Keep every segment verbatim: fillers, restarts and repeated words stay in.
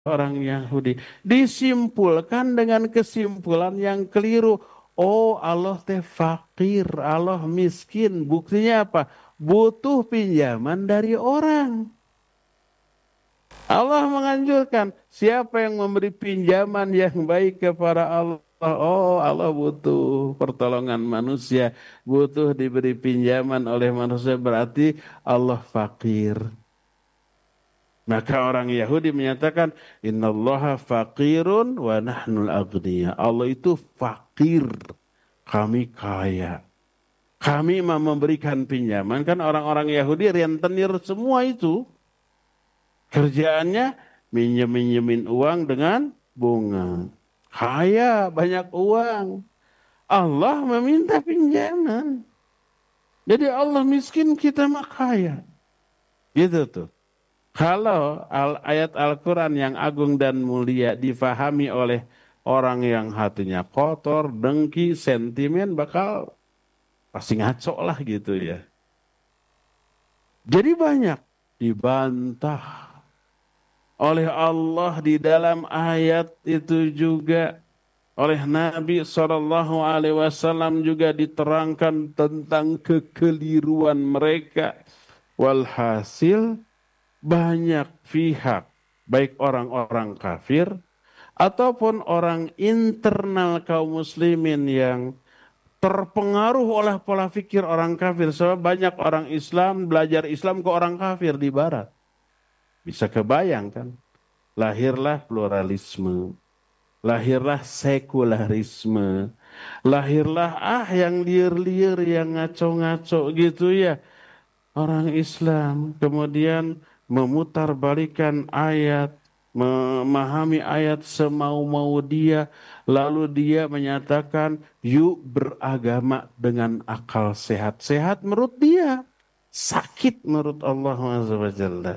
orang Yahudi. Disimpulkan dengan kesimpulan yang keliru. Oh, Allah teh fakir, Allah miskin. Buktinya apa? Butuh pinjaman dari orang. Allah menganjurkan siapa yang memberi pinjaman yang baik kepada Allah. Oh, Allah butuh pertolongan manusia, butuh diberi pinjaman oleh manusia, berarti Allah fakir. Maka orang Yahudi menyatakan innallaha faqirun wa nahnul aghniya. Allah itu fakir, kami kaya. Kami mau memberikan pinjaman, kan orang-orang Yahudi rentenir semua itu. Kerjaannya minjem-minjemin uang dengan bunga. Kaya, banyak uang. Allah meminta pinjaman. Jadi Allah miskin, kita mah kaya. Gitu tuh. Kalau al- ayat Al-Quran yang agung dan mulia difahami oleh orang yang hatinya kotor, dengki, sentimen, bakal pasti ngaco lah gitu ya. Jadi banyak dibantah oleh Allah di dalam ayat itu juga, oleh Nabi shallallahu Alaihi Wasallam juga diterangkan tentang kekeliruan mereka. Walhasil banyak pihak, baik orang-orang kafir ataupun orang internal kaum muslimin yang terpengaruh oleh pola pikir orang kafir. Sebab banyak orang Islam belajar Islam ke orang kafir di barat. Bisa kebayang kan? Lahirlah pluralisme, lahirlah sekularisme, lahirlah ah yang liar-liar, yang ngaco-ngaco gitu ya. Orang Islam kemudian memutarbalikan ayat, memahami ayat semau-mau dia, lalu dia menyatakan, yuk beragama dengan akal sehat. Sehat menurut dia, sakit menurut Allah Azza wa Jalla.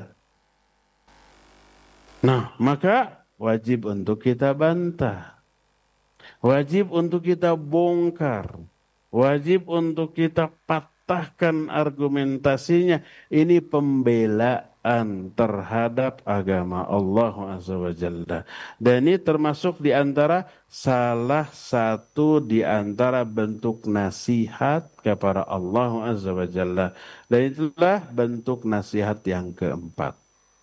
Nah, maka wajib untuk kita bantah, wajib untuk kita bongkar, wajib untuk kita patahkan argumentasinya. Ini pembelaan terhadap agama Allah Azza wa Jalla. Dan ini termasuk di antara salah satu di antara bentuk nasihat kepada Allah Azza wa Jalla. Dan itulah bentuk nasihat yang keempat.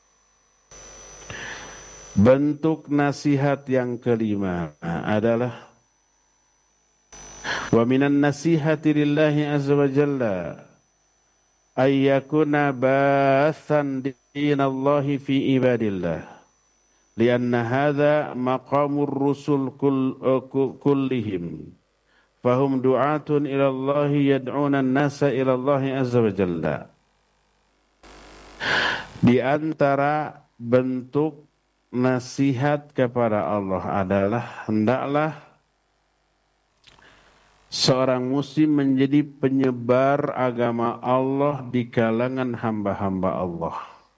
Bentuk nasihat yang kelima adalah wa minan nasihati lillahi azza wa jalla ayyakuna bathan dinallahi fi ibadillah lianna hadha maqamur rusul kull, uh, kullihim fahum du'atun ila Allahi yad'una an-nasa ila Allahi azza wa jalla. Di antara bentuk nasihat kepada Allah adalah hendaklah seorang muslim menjadi penyebar agama Allah di kalangan hamba-hamba Allah.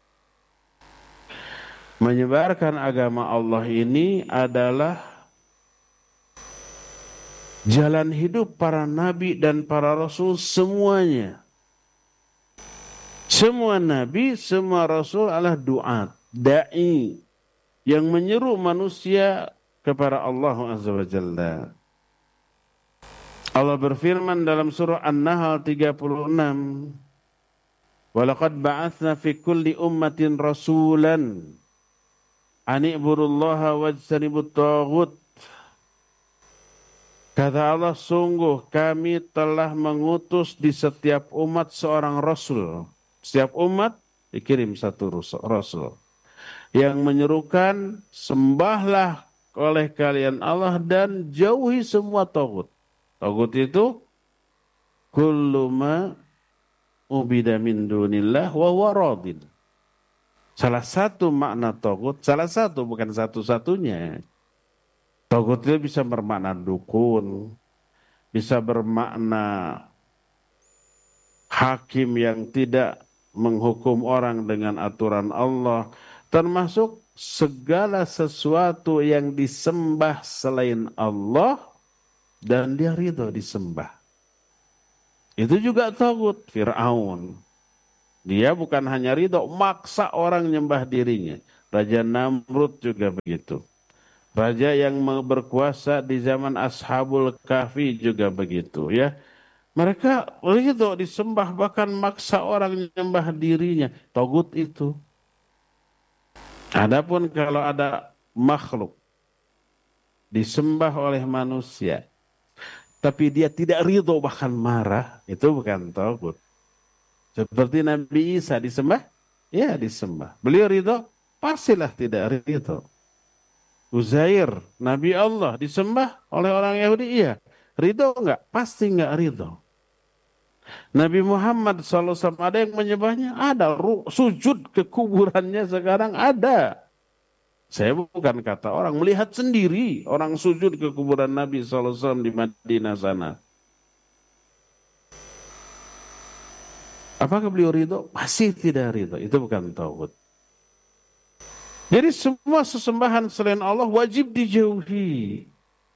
Menyebarkan agama Allah ini adalah jalan hidup para nabi dan para rasul semuanya. Semua nabi, semua rasul adalah duat, da'i, yang menyeru manusia kepada Allah Azza wa Jalla. Allah berfirman dalam surah An-Nahl tiga puluh enam, "Walaqad ba'atsna fi kulli ummatin rasulan an i'budullaha wajtanibut taghut." Kata Allah, sungguh kami telah mengutus di setiap umat seorang rasul. Setiap umat dikirim satu rasul yang menyerukan sembahlah oleh kalian Allah dan jauhi semua tagut. Tagut itu kullu ma ubida min dunillah wa huwa radin. Salah satu makna tagut, salah satu bukan satu-satunya. Tagut itu bisa bermakna dukun, bisa bermakna hakim yang tidak menghukum orang dengan aturan Allah, termasuk segala sesuatu yang disembah selain Allah dan dia ridho disembah. Itu juga tagut. Fir'aun, dia bukan hanya ridho, maksa orang nyembah dirinya. Raja Namrud juga begitu. Raja yang berkuasa di zaman Ashabul Kahfi juga begitu ya. Mereka ridho disembah bahkan maksa orang menyembah dirinya. Togut itu. Adapun kalau ada makhluk disembah oleh manusia, tapi dia tidak ridho bahkan marah, itu bukan togut. Seperti Nabi Isa disembah, ya disembah. Beliau ridho, pastilah tidak ridho. Uzair, Nabi Allah disembah oleh orang Yahudi, iya. Ridho enggak? Pasti enggak ridho. Nabi Muhammad shallallahu alaihi wasallam ada yang menyembahnya? Ada. Sujud ke kuburannya sekarang ada. Saya bukan kata orang, melihat sendiri orang sujud ke kuburan Nabi shallallahu alaihi wasallam di Madinah sana. Apakah beliau ridho? Pasti tidak ridho. Itu bukan tauhid. Jadi semua sesembahan selain Allah wajib dijauhi.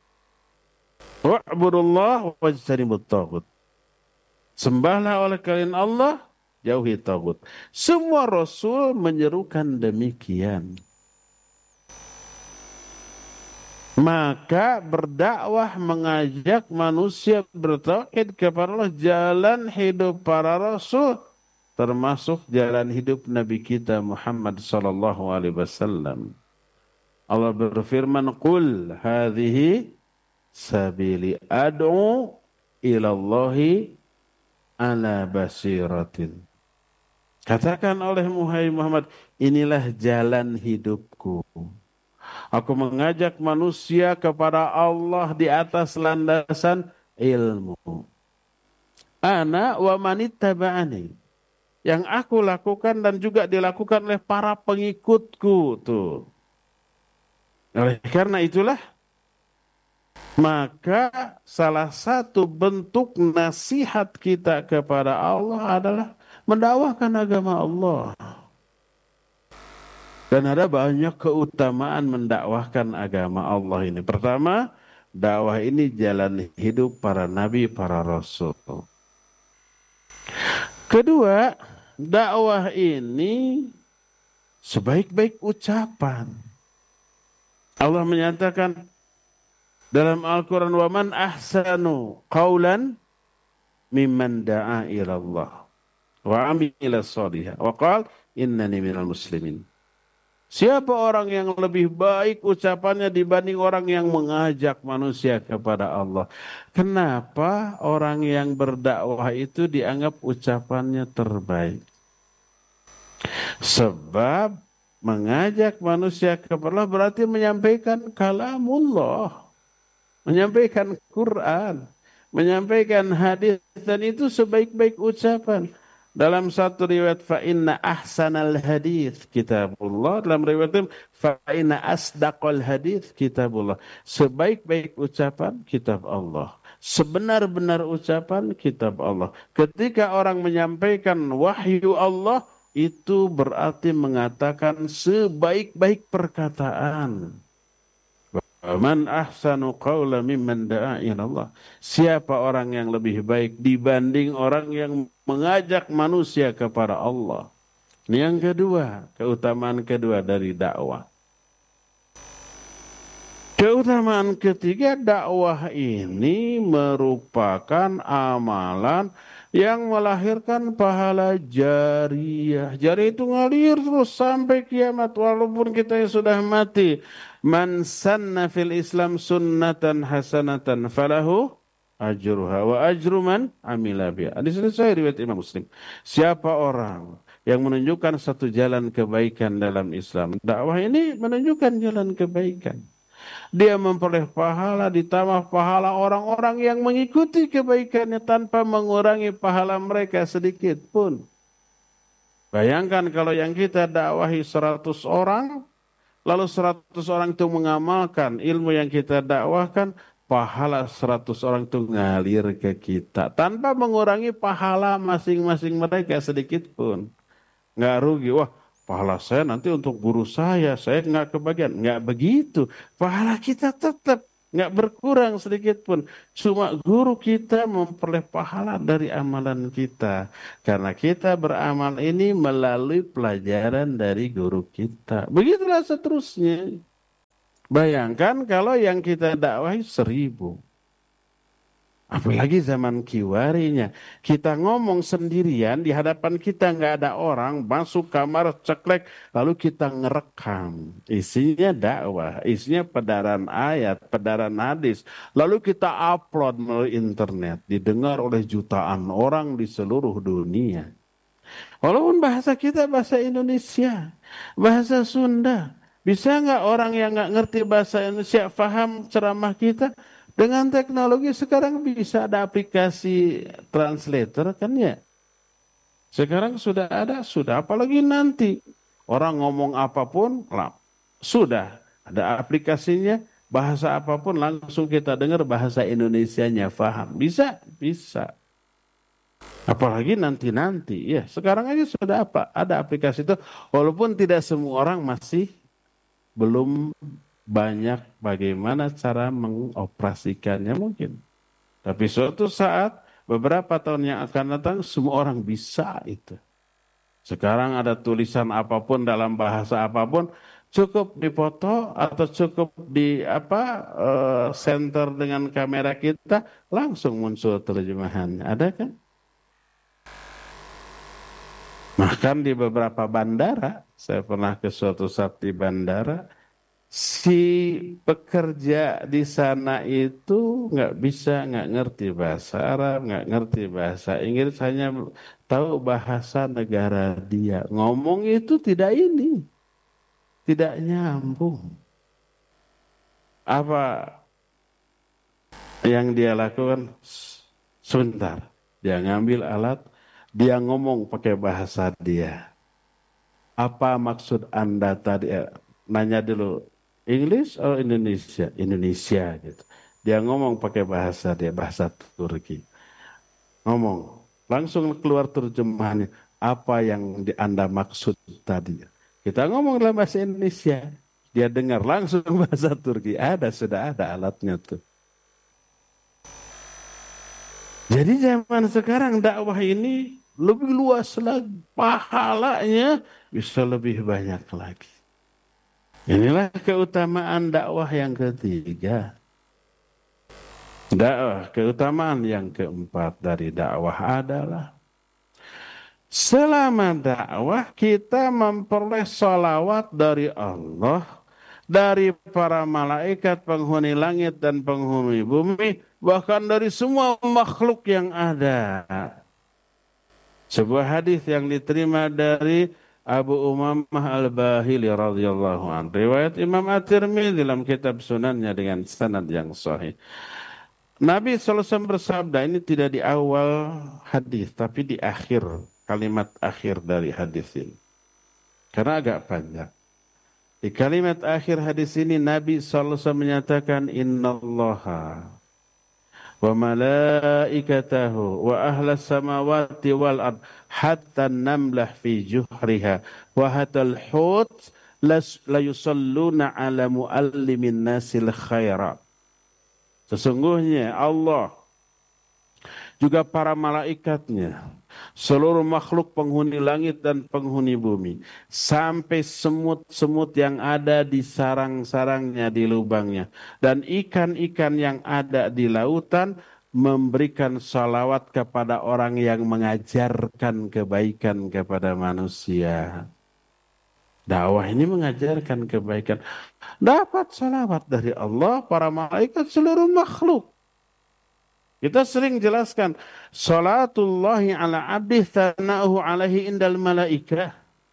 Wa'budullah wajtanibut tauhid. Sembahlah oleh kalian Allah, jauhi tauhid. Semua Rasul menyerukan demikian. Maka berdakwah mengajak manusia bertauhid kepada Allah, jalan hidup para Rasul, termasuk jalan hidup Nabi kita Muhammad sallallahu alaihi wasallam. Allah berfirman, "Qul hadhihi sabili ad'u ila Allahi ala basiratin." Katakan oleh Muhammad, inilah jalan hidupku. Aku mengajak manusia kepada Allah di atas landasan ilmu. Ana wa manittaba'ani. Yang aku lakukan dan juga dilakukan oleh para pengikutku tuh. Oleh karena itulah maka salah satu bentuk nasihat kita kepada Allah adalah mendakwahkan agama Allah. Dan ada banyak keutamaan mendakwahkan agama Allah ini. Pertama, dakwah ini jalan hidup para nabi, para rasul. Kedua, dakwah ini sebaik-baik ucapan. Allah menyatakan dalam Al-Quran, wa man ahsanu qawlan mimman da'a ilallah wa amila shalihan wa qala innani minal muslimin. Siapa orang yang lebih baik ucapannya dibanding orang yang mengajak manusia kepada Allah? Kenapa orang yang berdakwah itu dianggap ucapannya terbaik? Sebab mengajak manusia kepada Allah berarti menyampaikan kalamullah, menyampaikan Quran, menyampaikan hadis, dan itu sebaik-baik ucapan. Dalam satu riwayat, fa inna ahsanal hadits kitabullah. Dalam riwayat lain, fa inna asdaqal hadits kitabullah. Sebaik-baik ucapan kitab Allah. Sebenar-benar ucapan kitab Allah. Ketika orang menyampaikan wahyu Allah, itu berarti mengatakan sebaik-baik perkataan. Man ahsanu qawla mimman da'a ilallah. Siapa orang yang lebih baik dibanding orang yang mengajak manusia kepada Allah? Ini yang kedua, keutamaan kedua dari dakwah. Keutamaan ketiga, dakwah ini merupakan amalan yang melahirkan pahala jariyah. Jariyah itu ngalir terus sampai kiamat walaupun kita yang sudah mati. Man sanna fil Islam sunnatan hasanatan falahu ajruha wa ajru man amila biha. Hadis ini sahih riwayat Imam Muslim. Siapa orang yang menunjukkan satu jalan kebaikan dalam Islam, dakwah ini menunjukkan jalan kebaikan. Dia memperoleh pahala ditambah pahala orang-orang yang mengikuti kebaikannya tanpa mengurangi pahala mereka sedikit pun. Bayangkan kalau yang kita dakwahi seratus orang, lalu seratus orang itu mengamalkan ilmu yang kita dakwahkan, pahala seratus orang itu ngalir ke kita tanpa mengurangi pahala masing-masing mereka sedikit pun. Nggak rugi. Wah, pahala saya nanti untuk guru saya, saya nggak kebagian. Nggak begitu. Pahala kita tetap nggak berkurang sedikit pun. Cuma guru kita memperoleh pahala dari amalan kita. Karena kita beramal ini melalui pelajaran dari guru kita. Begitulah seterusnya. Bayangkan kalau yang kita dakwahi seribu. Apalagi zaman kiwarinya. Kita ngomong sendirian, di hadapan kita nggak ada orang, masuk kamar ceklek, lalu kita ngerekam. Isinya dakwah, isinya pedaran ayat, pedaran hadis. Lalu kita upload melalui internet, didengar oleh jutaan orang di seluruh dunia. Walaupun bahasa kita bahasa Indonesia, bahasa Sunda. Bisa nggak orang yang nggak ngerti bahasa Indonesia paham ceramah kita? Dengan teknologi sekarang bisa ada aplikasi translator kan ya. Sekarang sudah ada, sudah apalagi nanti. Orang ngomong apapun, lah, sudah ada aplikasinya, bahasa apapun langsung kita dengar bahasa Indonesianya paham. Bisa, bisa. Apalagi nanti-nanti, ya sekarang aja sudah apa? Ada aplikasi itu, walaupun tidak semua orang masih belum banyak bagaimana cara mengoperasikannya mungkin. Tapi suatu saat, beberapa tahun yang akan datang, semua orang bisa itu. Sekarang ada tulisan apapun dalam bahasa apapun, cukup dipoto atau cukup di apa uh, center dengan kamera kita, langsung muncul terjemahannya. Ada kan? Bahkan di beberapa bandara, saya pernah ke suatu saat di bandara, si pekerja di sana itu nggak bisa, nggak ngerti bahasa Arab, nggak ngerti bahasa Inggris, hanya tahu bahasa negara dia. Ngomong itu tidak ini, tidak nyambung. Apa yang dia lakukan? Sebentar, dia ngambil alat, dia ngomong pakai bahasa dia. Apa maksud Anda tadi? Nanya dulu, English atau Indonesia? Indonesia gitu. Dia ngomong pakai bahasa dia, bahasa Turki. Ngomong, langsung keluar terjemahannya. Apa yang di Anda maksud tadi? Kita ngomong dalam bahasa Indonesia. Dia dengar langsung bahasa Turki. Ada, sudah ada alatnya tuh. Jadi zaman sekarang dakwah ini lebih luas lagi. Pahalanya bisa lebih banyak lagi. Inilah keutamaan dakwah yang ketiga. Dakwah, keutamaan yang keempat dari dakwah adalah selama dakwah kita memperoleh salawat dari Allah, dari para malaikat penghuni langit dan penghuni bumi, bahkan dari semua makhluk yang ada. Sebuah hadis yang diterima dari Abu Umamah Al-Bahili radhiyallahu anhu. Riwayat Imam At-Tirmidzi dalam kitab Sunannya dengan sanad yang sahih. Nabi shallallahu alaihi wasallam bersabda, ini tidak di awal hadis, tapi di akhir, kalimat akhir dari hadis ini. Karena agak panjang. Di kalimat akhir hadis ini Nabi shallallahu alaihi wasallam menyatakan, innallaha wa malaikatahu wa ahlas samawati wal ard hatta namlah fi juhriha wa hatal hut la yusalluna ala muallimin nasil khaira. Sesungguhnya Allah juga para malaikatnya, seluruh makhluk penghuni langit dan penghuni bumi, sampai semut-semut yang ada di sarang-sarangnya, di lubangnya, dan ikan-ikan yang ada di lautan, memberikan salawat kepada orang yang mengajarkan kebaikan kepada manusia. Dakwah ini mengajarkan kebaikan. Dapat salawat dari Allah, para malaikat, seluruh makhluk. Kita sering jelaskan, salatullahi ala abdi thana'uhu alaihi indal malaikah.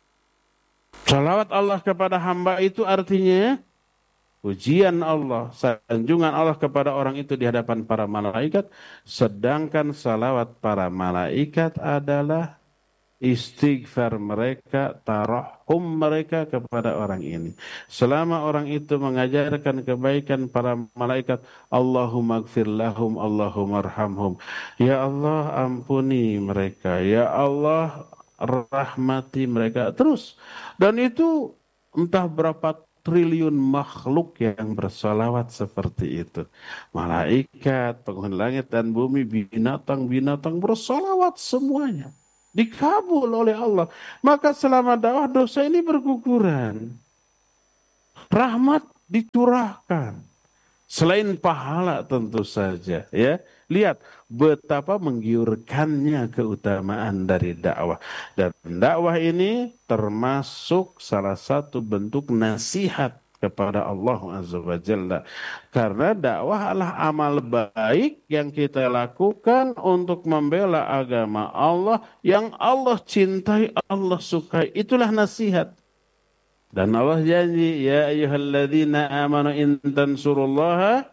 Salawat Allah kepada hamba itu artinya pujian Allah, sanjungan Allah kepada orang itu di hadapan para malaikat. Sedangkan salawat para malaikat adalah istighfar mereka, tarahum mereka kepada orang ini. Selama orang itu mengajarkan kebaikan, para malaikat, Allahumma gfir lahum, Allahumma arhamhum. Ya Allah ampuni mereka, ya Allah rahmati mereka. Terus, dan itu entah berapa triliun makhluk yang bersolawat seperti itu. Malaikat, penghuni langit dan bumi, binatang-binatang bersolawat semuanya. Dikabul oleh Allah. Maka selama dakwah dosa ini berguguran. Rahmat dicurahkan. Selain pahala tentu saja, ya. Lihat betapa menggiurkannya keutamaan dari dakwah. Dan dakwah ini termasuk salah satu bentuk nasihat kepada Allah Azza wa Jalla. Karena dakwah adalah amal baik yang kita lakukan untuk membela agama Allah yang Allah cintai, Allah sukai. Itulah nasihat. Dan Allah janji, ya ayyuhalladzina amanu in tansurullaha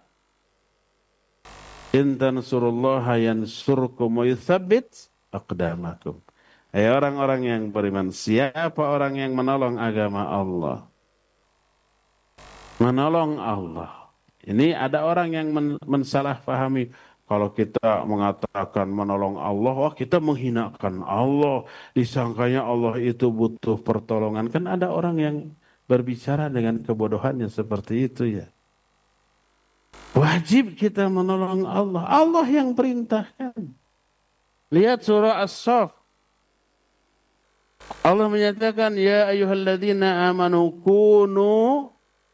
in tansurullaha yansurkum wa yutsabbit aqdamakum. Hai orang-orang yang beriman, siapa orang yang menolong agama Allah? Menolong Allah. Ini ada orang yang men mensalahfahami. Kalau kita mengatakan menolong Allah, wah kita menghinakan Allah. Disangkanya Allah itu butuh pertolongan. Kan ada orang yang berbicara dengan kebodohannya seperti itu ya. Wajib kita menolong Allah. Allah yang perintahkan. Lihat surah As-Saff. Allah menyatakan, ya ayyuhalladzina amanu kunu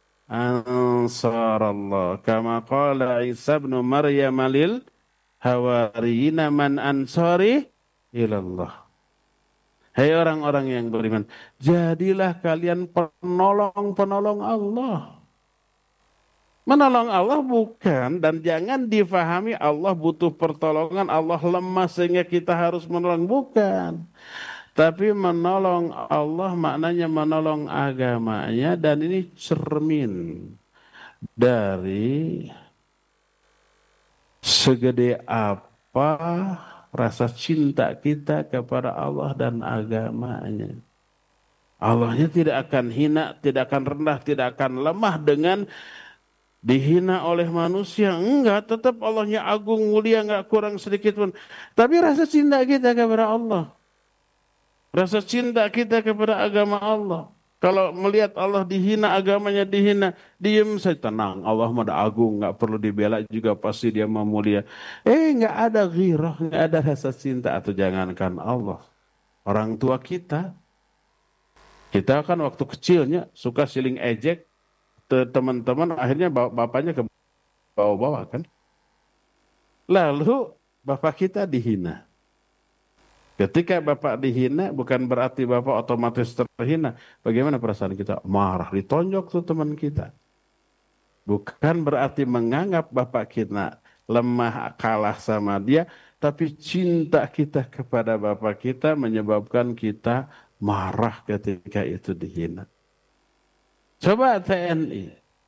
ansarallah kama qala Isa ibn Maryam lil hawariyina man ansari ilallah. Hai orang-orang yang beriman, jadilah kalian penolong-penolong Allah. Menolong Allah bukan, dan jangan difahami Allah butuh pertolongan, Allah lemah sehingga kita harus menolong, bukan. Tapi menolong Allah maknanya menolong agamanya, dan ini cermin dari segede apa rasa cinta kita kepada Allah dan agamanya. Allahnya tidak akan hina, tidak akan rendah, tidak akan lemah dengan dihina oleh manusia. Enggak, tetap Allahnya agung, mulia, enggak kurang sedikit pun. Tapi rasa cinta kita kepada Allah, rasa cinta kita kepada agama Allah. Kalau melihat Allah dihina, agamanya dihina, diam saja, tenang. Allah mah agung, nggak perlu dibela juga, pasti dia mah mulia. Eh, nggak ada ghirah, nggak ada rasa cinta. Atau jangankan Allah, orang tua kita, kita kan waktu kecilnya suka siling ejek teman-teman, akhirnya bapaknya ke bawah-bawah kan. Lalu bapak kita dihina. Ketika bapak dihina, bukan berarti bapak otomatis terhina. Bagaimana perasaan kita? Marah, ditonjok tuh teman kita. Bukan berarti menganggap bapak kita lemah, kalah sama dia, tapi cinta kita kepada bapak kita menyebabkan kita marah ketika itu dihina. Coba T N I.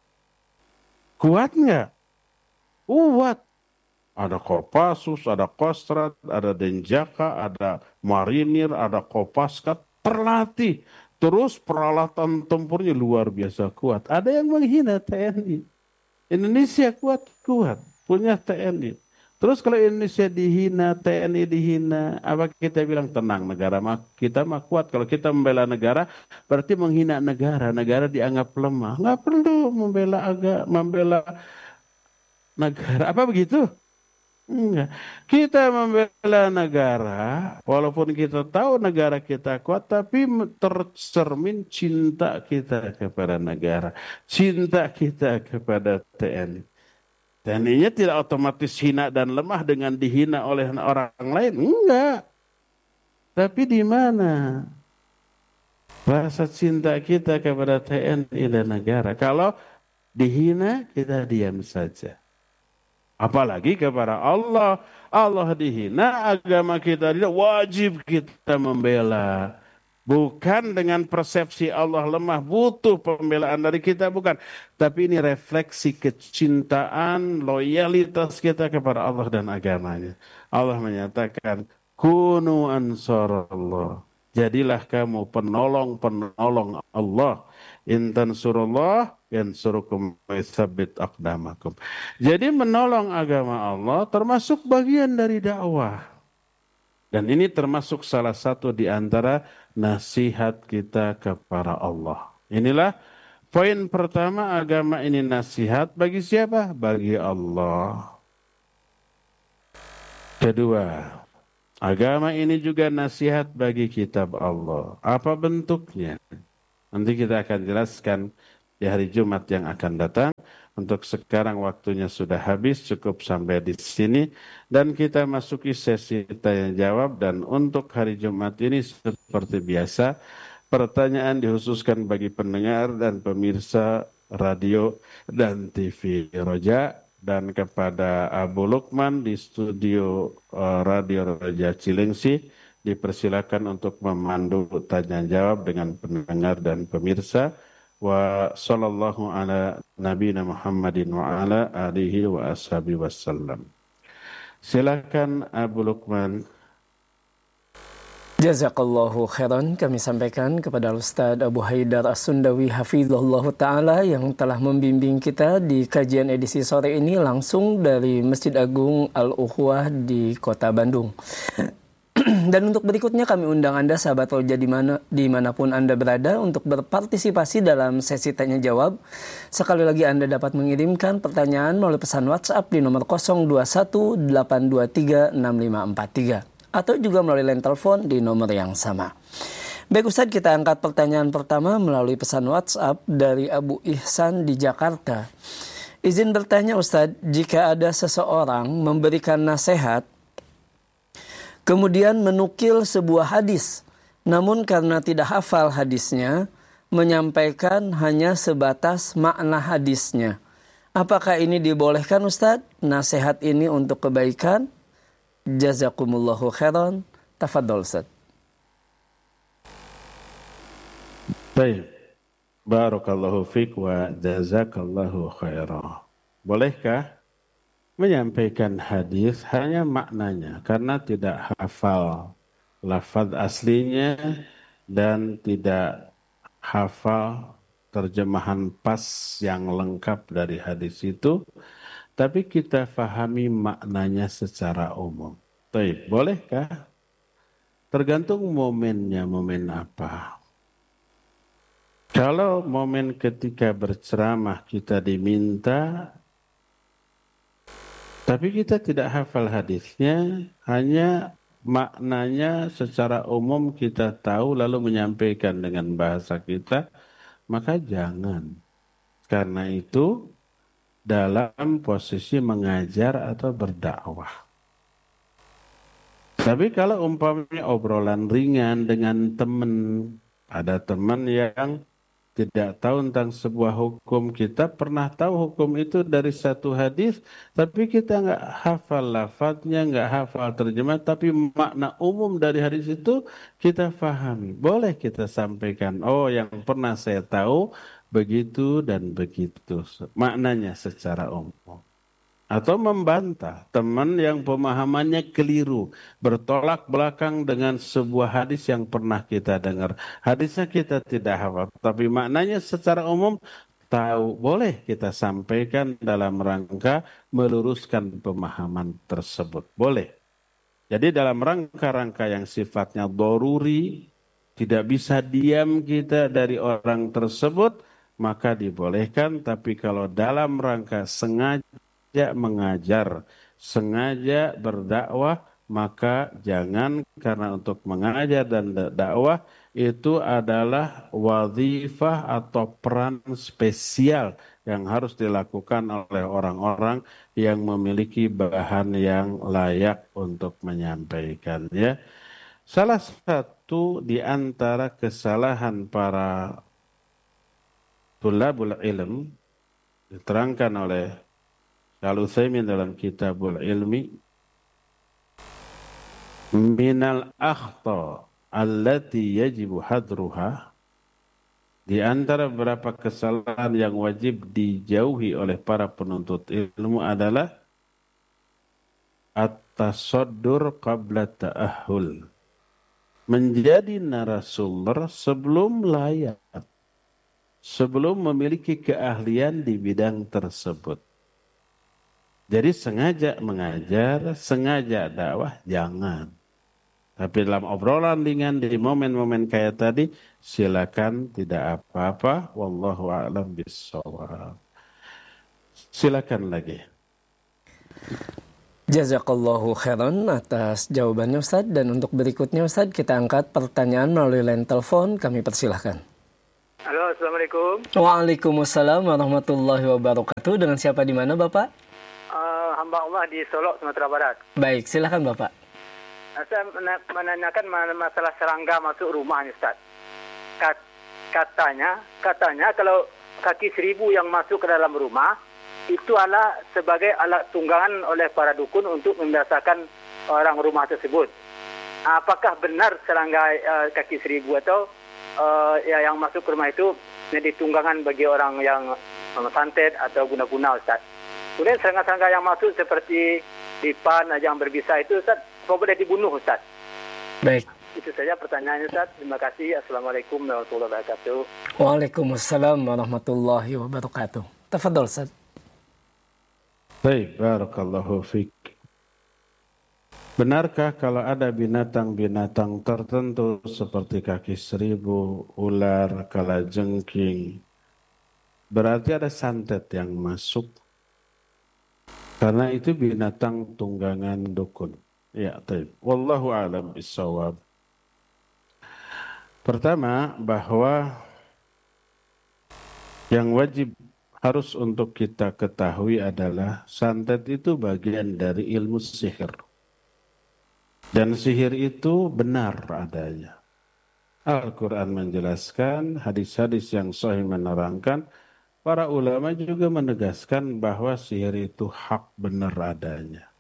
Kuat nggak? Kuat. Ada Kopassus, ada Kostrat, ada Denjaka, ada Marinir, ada Kopaska, terlatih. Terus peralatan tempurnya luar biasa kuat. Ada yang menghina T N I. Indonesia kuat-kuat, punya T N I. Terus kalau Indonesia dihina, T N I dihina, apa kita bilang? Tenang, negara kita mah kuat. Kalau kita membela negara, berarti menghina negara. Negara dianggap lemah. Nggak perlu membela agama, membela negara. Apa begitu? Enggak. Kita membela negara, walaupun kita tahu negara kita kuat, tapi tercermin cinta kita kepada negara, cinta kita kepada T N I. T N I-nya tidak otomatis hina dan lemah dengan dihina oleh orang lain, enggak. Tapi di mana rasa cinta kita kepada T N I dan negara? Kalau dihina, kita diam saja. Apalagi kepada Allah. Allah dihina, agama kita dihina, wajib kita membela. Bukan dengan persepsi Allah lemah, butuh pembelaan dari kita, bukan. Tapi ini refleksi kecintaan, loyalitas kita kepada Allah dan agamanya. Allah menyatakan, kunu ansarallah. Jadilah kamu penolong-penolong Allah. Intan surullah yansurukum wa yutsabbit aqdamakum. Jadi menolong agama Allah termasuk bagian dari dakwah. Dan ini termasuk salah satu di antara nasihat kita kepada Allah. Inilah Poin pertama, agama ini nasihat bagi siapa? Bagi Allah. Kedua, agama ini juga nasihat bagi kitab Allah. Apa bentuknya? Nanti kita akan jelaskan di hari Jumat yang akan datang. Untuk sekarang waktunya sudah habis, cukup sampai di sini. Dan kita masuki sesi tanya jawab. Dan untuk hari Jumat ini seperti biasa, pertanyaan dikhususkan bagi pendengar dan pemirsa radio dan T V Roja. Dan kepada Abu Lukman di studio uh, Radio Roja Cilengsi, dipersilakan untuk memandu tanya jawab dengan pendengar dan pemirsa. Wa sallallahu ala nabiyina Muhammadin wa ala alihi wa ashabi wassalam. Silakan Abu Lukman. Jazakallahu khairan, kami sampaikan kepada Ustadz Abu Haidar As-Sundawi Hafizullah Ta'ala yang telah membimbing kita di kajian edisi sore ini langsung dari Masjid Agung Al-Ukhwah di Kota Bandung. Dan untuk berikutnya kami undang Anda sahabat Roja dimana, dimanapun Anda berada untuk berpartisipasi dalam sesi tanya jawab. Sekali lagi Anda dapat mengirimkan pertanyaan melalui pesan WhatsApp di nomor nol dua satu delapan dua tiga enam lima empat tiga atau juga melalui line telepon di nomor yang sama. Baik Ustadz, kita angkat pertanyaan pertama melalui pesan WhatsApp dari Abu Ihsan di Jakarta. Izin bertanya Ustadz, jika ada seseorang memberikan nasihat kemudian menukil sebuah hadis, namun karena tidak hafal hadisnya, menyampaikan hanya sebatas makna hadisnya. Apakah ini dibolehkan Ustadz? Nasihat ini untuk kebaikan? Jazakumullahu khairan. Tafadhol Ustadz. Baik. Barakallahu fiik wa jazakallahu khairan. Bolehkah menyampaikan hadis hanya maknanya karena tidak hafal lafaz aslinya dan tidak hafal terjemahan pas yang lengkap dari hadis itu, tapi kita fahami maknanya secara umum. Baik, bolehkah? Tergantung momennya, momen apa. Kalau momen ketika berceramah kita diminta, tapi kita tidak hafal hadisnya, hanya maknanya secara umum kita tahu lalu menyampaikan dengan bahasa kita, maka jangan. Karena itu dalam posisi mengajar atau berdakwah. Tapi kalau umpamanya obrolan ringan dengan teman, ada teman yang tidak tahu tentang sebuah hukum, kita pernah tahu hukum itu dari satu hadis, tapi kita nggak hafal lafadznya, nggak hafal terjemah, tapi makna umum dari hadis itu kita fahami. Boleh kita sampaikan, oh yang pernah saya tahu begitu dan begitu, maknanya secara umum. Atau membantah teman yang pemahamannya keliru, bertolak belakang dengan sebuah hadis yang pernah kita dengar. Hadisnya kita tidak hafal, tapi maknanya secara umum tahu. Boleh kita sampaikan dalam rangka meluruskan pemahaman tersebut. Boleh. Jadi dalam rangka-rangka yang sifatnya doruri, tidak bisa diam kita dari orang tersebut, maka dibolehkan. Tapi kalau dalam rangka sengaja mengajar, sengaja berdakwah, maka jangan, karena untuk mengajar dan dakwah itu adalah wazifah atau peran spesial yang harus dilakukan oleh orang-orang yang memiliki bahan yang layak untuk menyampaikannya. Salah satu di antara kesalahan para tulabul ilm diterangkan oleh Al-Utsaimin dalam Kitabul Ilmi, minal akhta allati yajibu hadruha, di antara beberapa kesalahan yang wajib dijauhi oleh para penuntut ilmu adalah at-tasaddur qabla ta'ahul, menjadi narasumber sebelum layak, sebelum memiliki keahlian di bidang tersebut. Jadi sengaja mengajar, sengaja dakwah, jangan. Tapi dalam obrolan ringan di momen-momen kayak tadi, silakan, tidak apa-apa. Wallahu a'lam bishawab. Silakan lagi. Jazakallahu khairan atas jawabannya Ustaz. Dan untuk berikutnya Ustaz, kita angkat pertanyaan melalui line telepon. Kami persilahkan. Halo, Assalamualaikum. Waalaikumsalam warahmatullahi wabarakatuh. Dengan siapa di mana Bapak? Uh, hamba Allah di Solok, Sumatera Barat. Baik, silakan Bapak. Saya menanyakan masalah serangga masuk rumah, Ustaz. Kat, katanya, katanya kalau kaki seribu yang masuk ke dalam rumah, itu adalah sebagai alat tunggangan oleh para dukun untuk membiasakan orang rumah tersebut. Apakah benar serangga uh, kaki seribu atau uh, ya, yang masuk ke rumah itu menjadi tunggangan bagi orang yang uh, santet atau guna-guna, Ustaz? Kemudian serangga-serangga yang masuk seperti lipan yang berbisa itu, Ustaz, boleh dibunuh, Ustaz? Baik. Itu saja pertanyaannya, Ustaz. Terima kasih. Assalamualaikum warahmatullahi wabarakatuh. Waalaikumsalam warahmatullahi wabarakatuh. Tafadhol, Ustaz. Baik, barakallahu fiik. Benarkah kalau ada binatang-binatang tertentu seperti kaki seribu, ular, kalajengking, berarti ada santet yang masuk? Karena itu binatang tunggangan dukun. Ya, taib. Wallahu a'lam bishawab. Pertama, bahwa yang wajib harus untuk kita ketahui adalah santet itu bagian dari ilmu sihir. Dan sihir itu benar adanya. Al-Quran menjelaskan, hadis-hadis yang sahih menerangkan, para ulama juga menegaskan bahwa sihir itu hak benar adanya.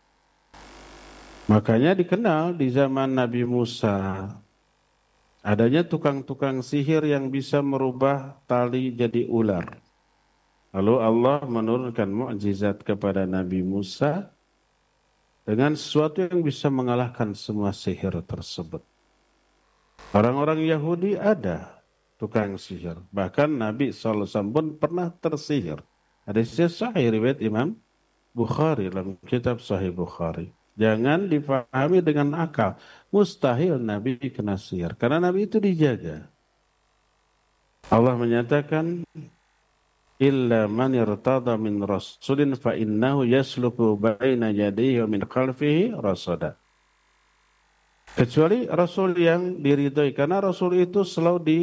Makanya dikenal di zaman Nabi Musa, adanya tukang-tukang sihir yang bisa merubah tali jadi ular. Lalu Allah menurunkan mukjizat kepada Nabi Musa dengan sesuatu yang bisa mengalahkan semua sihir tersebut. Orang-orang Yahudi ada tukang sihir. Bahkan Nabi shallallahu alaihi wasallam pun pernah tersihir. Hadisnya sahih riwayat Imam Bukhari dalam kitab Sahih Bukhari. Jangan dipahami dengan akal. Mustahil Nabi kena sihir. Karena Nabi itu dijaga. Allah menyatakan, illa man irtada min rasulin fa innahu yasluku baina yadayhi wa min khalfihi rasada. Kecuali Rasul yang diridhoi, karena Rasul itu selalu di,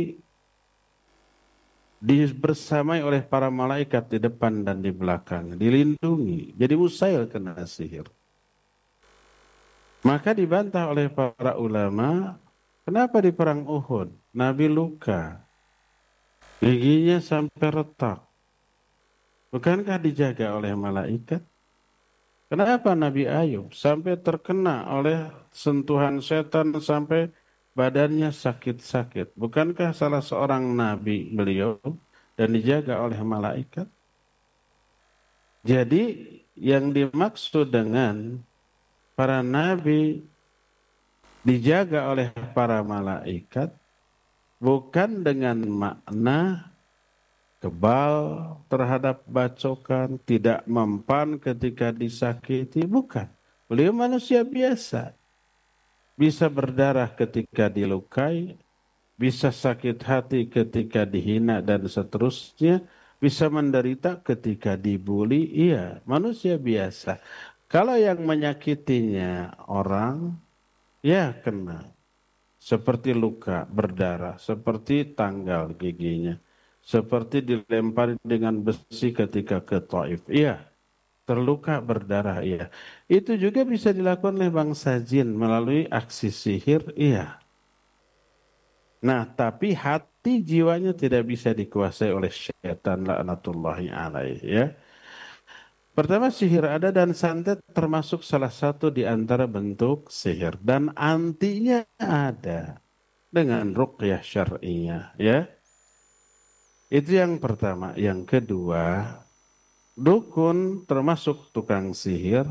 di bersamai oleh para malaikat di depan dan di belakang, dilindungi. Jadi mustahil kena sihir. Maka dibantah oleh para ulama, kenapa di perang Uhud Nabi luka, giginya sampai retak? Bukankah dijaga oleh malaikat? Kenapa Nabi Ayub sampai terkena oleh sentuhan setan sampai badannya sakit-sakit? Bukankah salah seorang nabi beliau dan dijaga oleh malaikat? Jadi yang dimaksud dengan para nabi dijaga oleh para malaikat bukan dengan makna kebal terhadap bacokan, tidak mempan ketika disakiti, bukan. Beliau manusia biasa. Bisa berdarah ketika dilukai, bisa sakit hati ketika dihina dan seterusnya, bisa menderita ketika dibuli, iya, manusia biasa. Kalau yang menyakitinya orang, ya kena. Seperti luka, berdarah, seperti tanggal giginya. Seperti dilempari dengan besi ketika ke Taif. Iya, terluka berdarah, iya. Itu juga bisa dilakukan oleh bangsa jin melalui aksi sihir, iya. Nah, tapi hati jiwanya tidak bisa dikuasai oleh syaitan laknatullahi alaih, ya. Pertama, sihir ada dan santet termasuk salah satu di antara bentuk sihir. Dan antinya ada dengan ruqyah syar'iyah, ya. Itu yang pertama. Yang kedua, dukun termasuk tukang sihir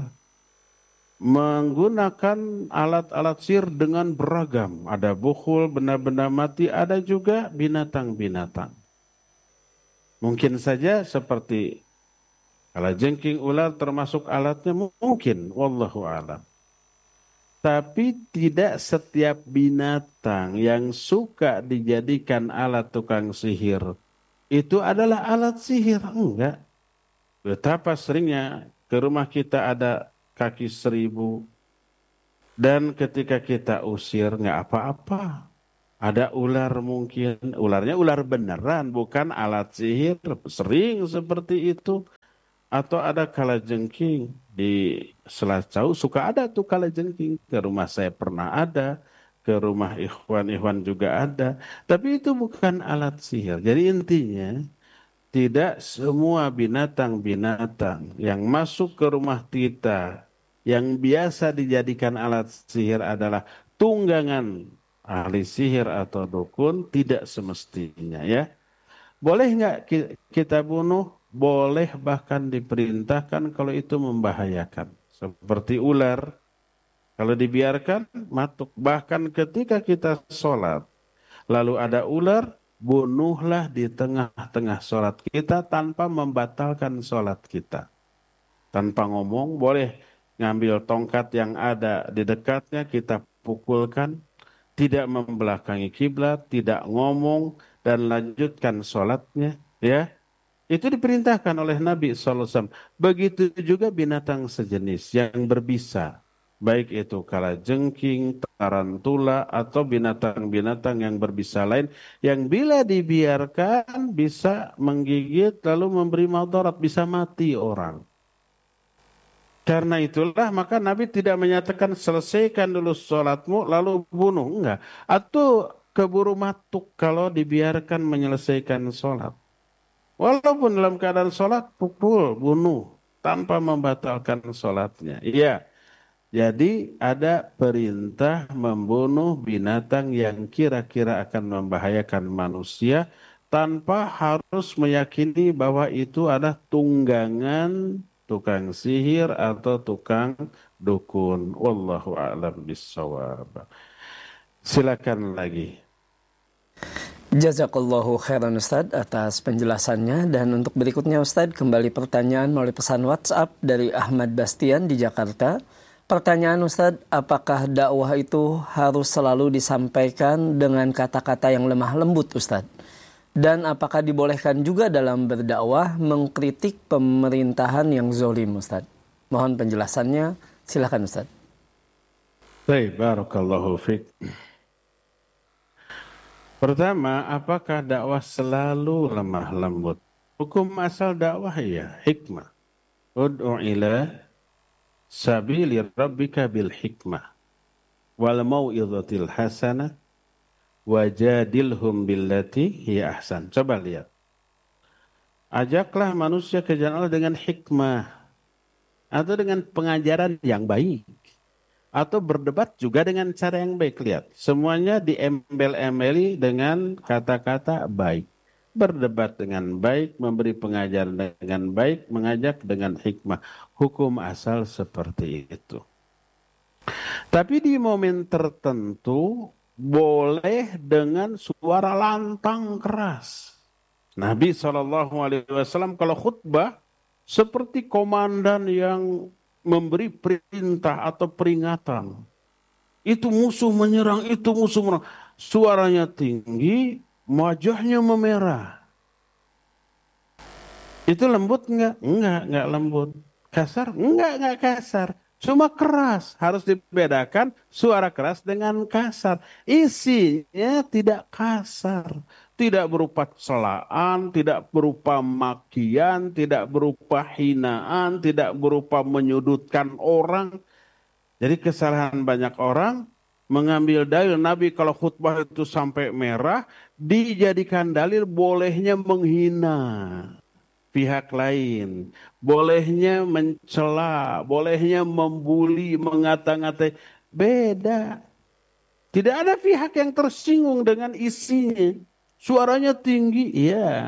menggunakan alat-alat sihir dengan beragam. Ada bukhul, benda-benda mati, ada juga binatang-binatang. Mungkin saja seperti kalajengking, ular termasuk alatnya, mungkin, wallahu a'lam. Tapi tidak setiap binatang yang suka dijadikan alat tukang sihir itu adalah alat sihir. Enggak. Betapa seringnya ke rumah kita ada kaki seribu dan ketika kita usir nggak apa-apa. Ada ular mungkin, ularnya ular beneran bukan alat sihir. Sering seperti itu. Atau ada kalajengking di Selacau, suka ada tuh kalajengking. Ke rumah saya pernah ada, ke rumah ikhwan-ikhwan juga ada. Tapi itu bukan alat sihir. Jadi intinya, tidak semua binatang-binatang yang masuk ke rumah kita, yang biasa dijadikan alat sihir adalah tunggangan ahli sihir atau dukun, tidak semestinya ya. Boleh nggak kita bunuh? Boleh, bahkan diperintahkan kalau itu membahayakan. Seperti ular, kalau dibiarkan matuk. Bahkan ketika kita sholat, lalu ada ular, bunuhlah di tengah-tengah sholat kita tanpa membatalkan sholat kita. Tanpa ngomong, boleh ngambil tongkat yang ada di dekatnya, kita pukulkan. Tidak membelakangi kiblat, tidak ngomong, dan lanjutkan sholatnya. Ya. Itu diperintahkan oleh Nabi shallallahu alaihi wasallam. Begitu juga binatang sejenis yang berbisa. Baik itu kalajengking, tarantula, atau binatang-binatang yang berbisa lain. Yang bila dibiarkan bisa menggigit lalu memberi madarat, bisa mati orang. Karena itulah maka Nabi tidak menyatakan selesaikan dulu sholatmu lalu bunuh. Enggak. Atau keburu matuk kalau dibiarkan menyelesaikan sholat. Walaupun dalam keadaan sholat, pukul, bunuh, tanpa membatalkan sholatnya. Iya, jadi ada perintah membunuh binatang yang kira-kira akan membahayakan manusia, tanpa harus meyakini bahwa itu adalah tunggangan tukang sihir atau tukang dukun. Wallahu a'lam bishawab. Silakan lagi. Jazakallahu khairan Ustadz atas penjelasannya. Dan untuk berikutnya Ustadz, kembali pertanyaan melalui pesan WhatsApp dari Ahmad Bastian di Jakarta. Pertanyaan Ustadz, apakah dakwah itu harus selalu disampaikan dengan kata-kata yang lemah lembut Ustadz? Dan apakah dibolehkan juga dalam berdakwah mengkritik pemerintahan yang zolim Ustadz? Mohon penjelasannya, silakan Ustadz. Baik, barakallahu fiik. Pertama, apakah dakwah selalu lemah lembut? Hukum asal dakwah ya hikmah. Ud'u ila sabili rabbika bil hikmah wal mau'izatil hasanah wajadilhum billati hiya ahsan. Coba lihat. Ajaklah manusia ke jalan Allah dengan hikmah atau dengan pengajaran yang baik. Atau berdebat juga dengan cara yang baik. Lihat, semuanya diembel-embeli dengan kata-kata baik. Berdebat dengan baik, memberi pengajaran dengan baik, mengajak dengan hikmah. Hukum asal seperti itu. Tapi di momen tertentu, boleh dengan suara lantang keras. Nabi shallallahu alaihi wasallam kalau khutbah, seperti komandan yang memberi perintah atau peringatan. Itu musuh menyerang, itu musuh menyerang. Suaranya tinggi, wajahnya memerah. Itu lembut enggak? Enggak, enggak lembut. Kasar? Enggak, enggak kasar. Cuma keras. Harus dibedakan suara keras dengan kasar. Isinya tidak kasar. Tidak berupa celaan, tidak berupa makian, tidak berupa hinaan, tidak berupa menyudutkan orang. Jadi kesalahan banyak orang mengambil dalil Nabi kalau khutbah itu sampai merah, dijadikan dalil bolehnya menghina pihak lain, bolehnya mencela, bolehnya membuli, mengata-ngatai. Beda. Tidak ada pihak yang tersinggung dengan isinya. Suaranya tinggi, iya.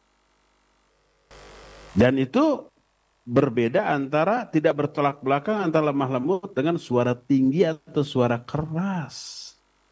Dan itu berbeda antara tidak bertolak belakang antara lemah lembut dengan suara tinggi atau suara keras.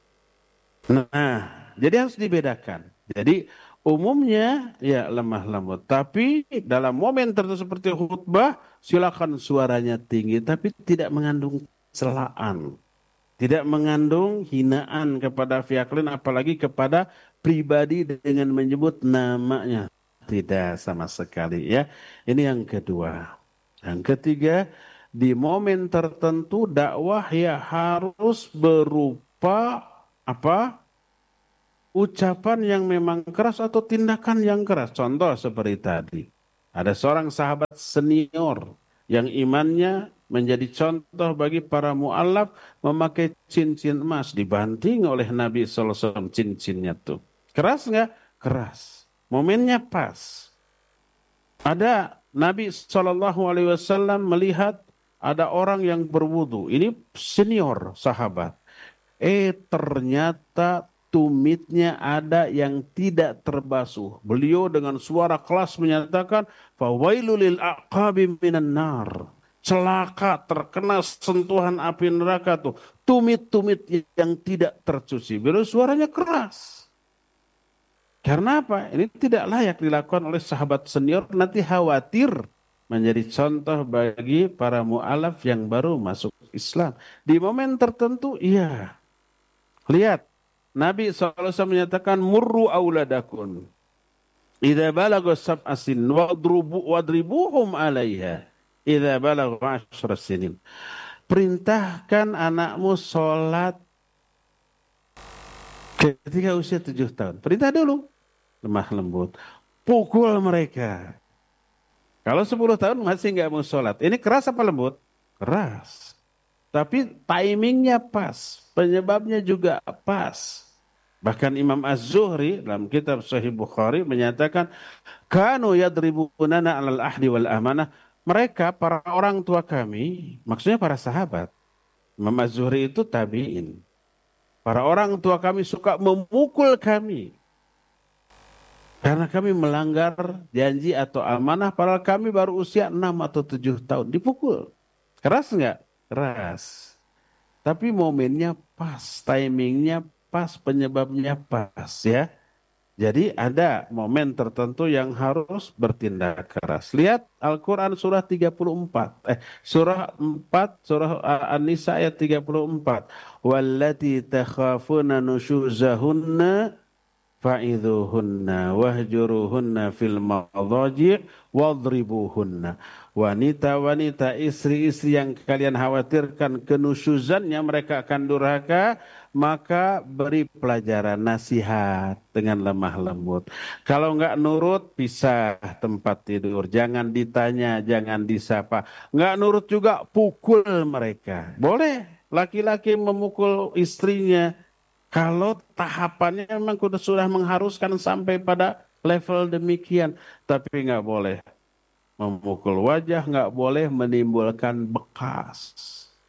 Nah, jadi harus dibedakan. Jadi umumnya ya lemah lembut. Tapi dalam momen tertentu seperti khutbah, silakan suaranya tinggi, tapi tidak mengandung celaan. Tidak mengandung hinaan kepada pihak lain, apalagi kepada pribadi dengan menyebut namanya. Tidak sama sekali ya. Ini yang kedua. Yang ketiga, di momen tertentu dakwah ya harus berupa apa? Ucapan yang memang keras atau tindakan yang keras. Contoh seperti tadi. Ada seorang sahabat senior yang imannya menjadi contoh bagi para mu'alaf memakai cincin emas. Dibanting oleh Nabi shallallahu alaihi wasallam cincinnya tuh. Keras nggak? Keras. Momennya pas. Ada Nabi shallallahu alaihi wasallam melihat ada orang yang berwudu. Ini senior sahabat. Eh ternyata tumitnya ada yang tidak terbasuh. Beliau dengan suara keras menyatakan, "Fawailul lil aqabi minan nar." Celaka, terkena sentuhan api neraka tuh. Tumit-tumit yang tidak tercuci. Beliau suaranya keras. Karena apa? Ini tidak layak dilakukan oleh sahabat senior. Nanti khawatir menjadi contoh bagi para mu'alaf yang baru masuk Islam. Di momen tertentu, iya. Lihat. Nabi shallallahu alaihi wasallam menyatakan murru auladakun idza balagha sab'a sin wadrubu wadribuhum 'alaiha idza balagha 'ashra sinin. Perintahkan anakmu salat ketika usia tujuh tahun. Perintah dulu. Lemah lembut. Pukul mereka. Kalau sepuluh tahun masih enggak mau salat. Ini keras apa lembut? Keras. Tapi timingnya pas. Penyebabnya juga pas. Bahkan Imam Az-Zuhri dalam kitab Sahih Bukhari menyatakan kanu yadribunana 'alal ahdi wal amanah. Mereka para orang tua kami, maksudnya para sahabat. Imam Az-Zuhri itu tabi'in. Para orang tua kami suka memukul kami karena kami melanggar janji atau amanah padahal kami baru usia enam atau tujuh tahun. Dipukul. Keras enggak? Keras. Tapi momennya pas, timingnya pas, penyebabnya pas ya. Jadi ada momen tertentu yang harus bertindak keras. Lihat Al-Quran surah tiga puluh empat. Eh, surah empat, surah An-Nisa ayat tiga puluh empat. Wallati takhafuna nusyuzahunna fa'idhuhunna wahjuruhunna fil madhaji' wadribuhunna. Wanita-wanita, istri-istri yang kalian khawatirkan kenusyuzannya mereka akan durhaka, maka beri pelajaran, nasihat dengan lemah lembut. Kalau enggak nurut, pisah tempat tidur. Jangan ditanya, jangan disapa. Enggak nurut juga, pukul mereka. Boleh laki-laki memukul istrinya. Kalau tahapannya memang sudah mengharuskan sampai pada level demikian. Tapi enggak boleh memukul wajah, nggak boleh menimbulkan bekas.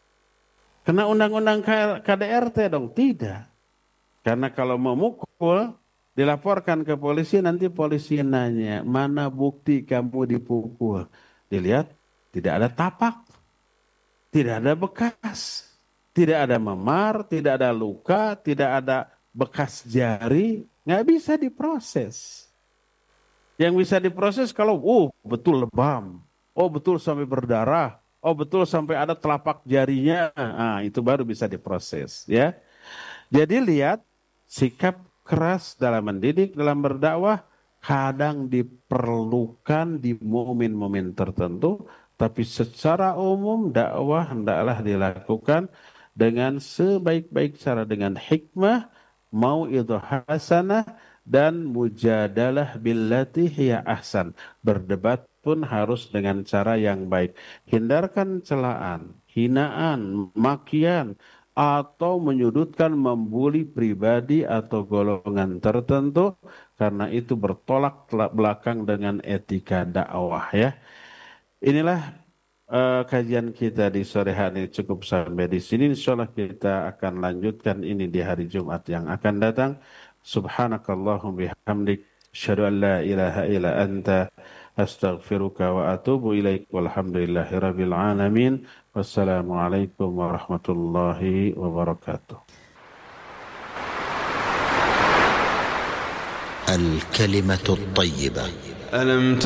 Kena undang-undang K D R T dong? Tidak. Karena kalau memukul, dilaporkan ke polisi, nanti polisi nanya, mana bukti kamu dipukul? Dilihat, tidak ada tapak, tidak ada bekas, tidak ada memar, tidak ada luka, tidak ada bekas jari, nggak bisa diproses. Yang bisa diproses kalau oh betul lebam, oh betul sampai berdarah, oh betul sampai ada telapak jarinya, nah, itu baru bisa diproses ya. Jadi lihat sikap keras dalam mendidik, dalam berdakwah kadang diperlukan di momen-momen tertentu, tapi secara umum dakwah hendaklah dilakukan dengan sebaik-baik cara, dengan hikmah, mau'idhah hasanah, dan mujadalah billati hiya ahsan. Berdebat pun harus dengan cara yang baik. Hindarkan celaan, hinaan, makian, atau menyudutkan, membuli pribadi atau golongan tertentu, karena itu bertolak belakang dengan etika dakwah ya. Inilah uh, kajian kita di sore hari ini, cukup sampai di sini. Insyaallah kita akan lanjutkan ini di hari Jumat yang akan datang. Subhanakallahum bihamdik, asyhadu an la ilaha illa anta, astaghfiruka wa atubu ilaik, walhamdulillahi rabbil alamin. Wassalamualaikum warahmatullahi wabarakatuh. الكلمة الطيبة. ألم